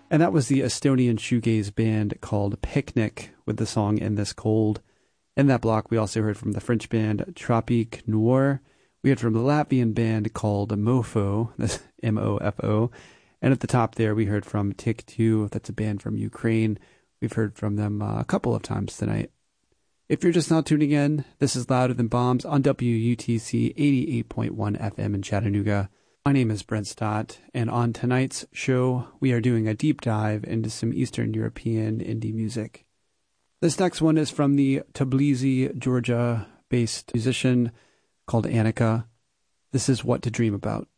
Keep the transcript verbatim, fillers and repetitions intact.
And that was the Estonian shoegaze band called Picnic with the song In This Cold. In that block, we also heard from the French band Tropique Noir. We heard from the Latvian band called Mofo, that's M O F O. And at the top there, we heard from Tik two, that's a band from Ukraine. We've heard from them uh, a couple of times tonight. If you're just now tuning in, this is Louder Than Bombs on W U T C eighty-eight point one F M in Chattanooga. My name is Brent Stott, and on tonight's show, we are doing a deep dive into some Eastern European indie music. This next one is from the Tbilisi, Georgia-based musician called Annika. This is What to Dream About.